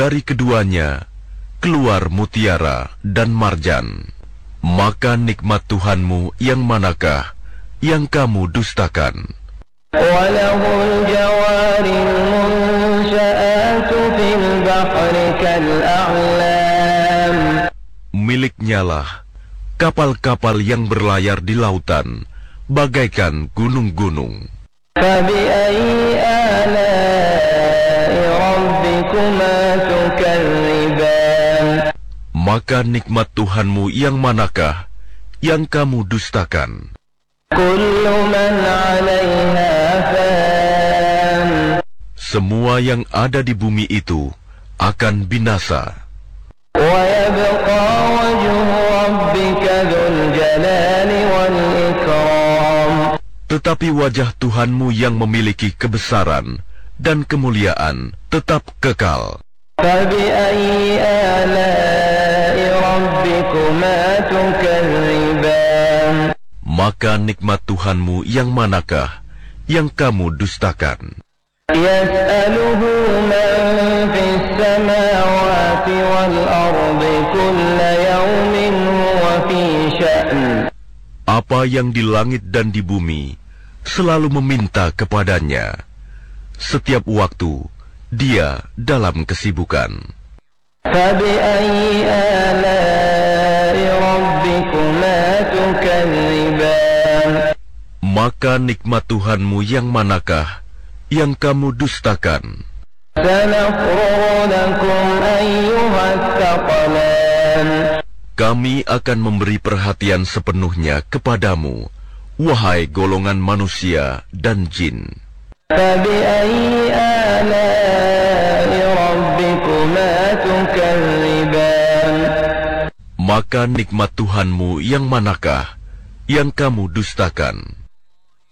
dari keduanya keluar mutiara dan marjan. Maka nikmat Tuhanmu yang manakah yang kamu dustakan? Walahul jawaril munsha'atu fil bahri kal'a'lam. Miliknyalah kapal-kapal yang berlayar di lautan bagaikan gunung-gunung. Fabi'ayyi ala'i rabbikuma tukadziban. Maka nikmat Tuhanmu yang manakah yang kamu dustakan? Kullu man 'alaiha fan. Semua yang ada di bumi itu akan binasa. Wa yabqa wajhu rabbika dzul jalali wal ikram. Tetapi wajah Tuhanmu yang memiliki kebesaran dan kemuliaan tetap kekal. Fabi'ayyi ala'i rabbikuma tukadziban. Maka nikmat Tuhanmu yang manakah yang kamu dustakan? Yas'aluhu man fis samawati wal ardi kulla yawmin huwa fi sya'n. Apa yang di langit dan di bumi selalu meminta kepadanya. Setiap waktu dia dalam kesibukan. Fabi'ayyi ala'i rabbikuma tukadziban. Maka nikmat Tuhanmu yang manakah yang kamu dustakan? Sanafrugu lakum ayyuhat thaqalan. Kami akan memberi perhatian sepenuhnya kepadamu, wahai golongan manusia dan jin. Fabi'ayyi ala'i rabbikuma tukadziban. Maka nikmat Tuhanmu yang manakah yang kamu dustakan?